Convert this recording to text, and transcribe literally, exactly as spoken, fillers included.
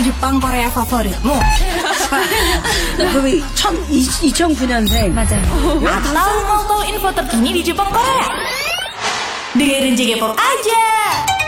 Jepang Korea favoritmu? 그럼 이천구 년생. 맞아요. Atau mau tahu info terkini di Jepang Korea? Dengerin J K Pop aja.